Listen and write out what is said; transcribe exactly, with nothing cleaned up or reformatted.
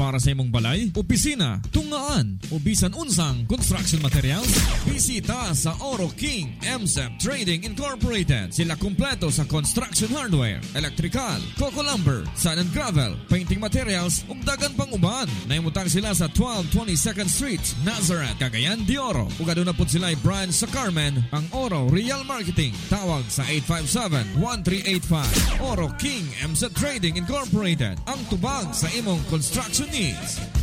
para sa imong balay, opisina, tungaan, o bisan unsang construction materials? Bisita sa Oro King M S E P Trading Incorporated. Sila kumpleto sa construction hardware, electrical, coco lumber, sand and gravel, painting materials, ug dagan pang uban. Nahimutang sila sa twelve twenty-second Street, Nazareth, Cagayan de Oro. Ug aduna pud sila branch sa Carmen, ang Oro Real Marketing. Tawag sa eight five seven, one three eight five. Oro King M S E P Trading Incorporated. Ang tubag sa imong construction needs.